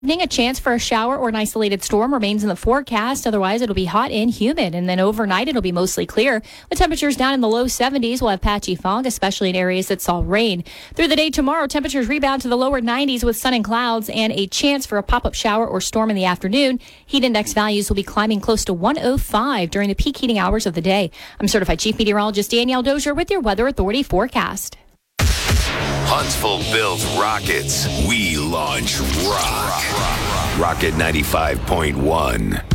A chance for a shower or an isolated storm remains in the forecast. Otherwise, it'll be hot and humid. And then overnight, it'll be mostly clear. With temperatures down in the low 70s, we'll have patchy fog, especially in areas that saw rain. Through the day tomorrow, temperatures rebound to the lower 90s with sun and clouds and a chance for a pop-up shower or storm in the afternoon. Heat index values will be climbing close to 105 during the peak heating hours of the day. I'm certified chief meteorologist Danielle Dozier with your Weather Authority forecast. Huntsville builds rockets. We launch rock. Rocket 95.1.